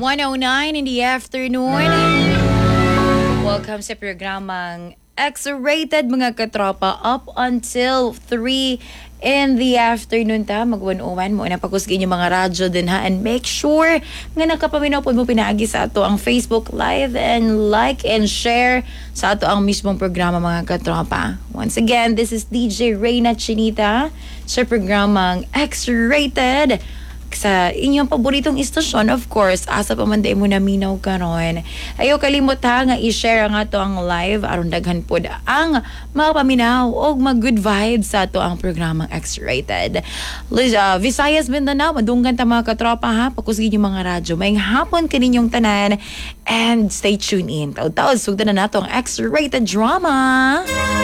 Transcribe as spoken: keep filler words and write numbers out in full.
one oh nine in the afternoon. Welcome sa programang X-Rated mga katropa up until three in the afternoon ta. Mag-one-oh-one mo na pagkusgin yung mga radyo din ha. And make sure nga nakapaminaw po mo pinaagi sa ato ang Facebook Live and like and share sa ato ang mismong programa mga katropa. Once again, this is D J Reyna Chinita sa programang X-Rated sa inyong paboritong istasyon, of course, asa pa man day mo na minaw karon. Ayaw kalimot ha nga i-share nga to ang live aron daghan pod ang mga paminaw o mga good vibes sa to ang programang X-Rated. Uh, Visayas, Mindanao, madunggan ta mga katropa ha, pakusgin yung mga radyo. Maying hapon kaninyong tanan and stay tuned in. Taw-taw, sugdan na nato ang X-Rated drama.